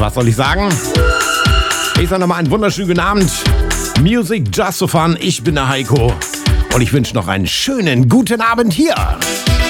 Was soll ich sagen? Ich sage nochmal einen wunderschönen guten Abend. Music Just for Fun. Ich bin der Heiko und ich wünsche noch einen schönen guten Abend hier.